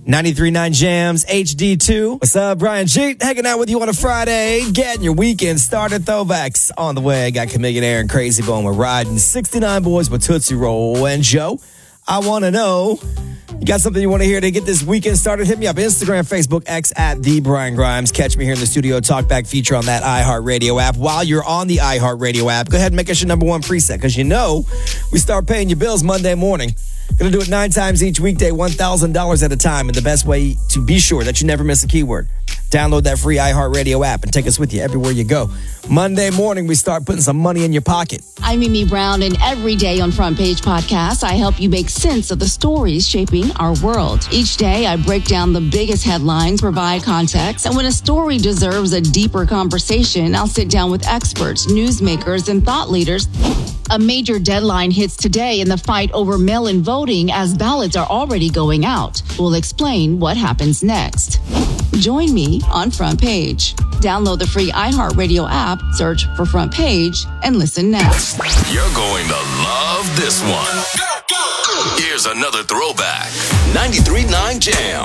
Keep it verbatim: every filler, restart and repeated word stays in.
ninety-three point nine Jams, H D two. What's up, Brian G? Hanging out with you on a Friday, getting your weekend started. Throwbacks on the way. Got Chameleon Air and Crazy Bone. We're riding sixty-nine Boys with Tootsie Roll. And Joe, I want to know, you got something you want to hear to get this weekend started? Hit me up. Instagram, Facebook, X at The Brian Grimes. Catch me here in the studio. Talkback feature on that iHeartRadio app. While you're on the iHeartRadio app, go ahead and make us your number one preset, because you know we start paying your bills Monday morning. Going to do it nine times each weekday, one thousand dollars at a time. And the best way to be sure that you never miss a keyword, download that free iHeartRadio app and take us with you everywhere you go. Monday morning, we start putting some money in your pocket. I'm Mimi Brown, and every day on Front Page Podcast, I help you make sense of the stories shaping our world. Each day, I break down the biggest headlines, provide context, and when a story deserves a deeper conversation, I'll sit down with experts, newsmakers, and thought leaders. A major deadline hits today in the fight over mail-in voting as ballots are already going out. We'll explain what happens next. Join me on Front Page. Download the free iHeartRadio app, search for Front Page, and listen now. You're going to love this one. Here's another throwback. ninety-three point nine Jam.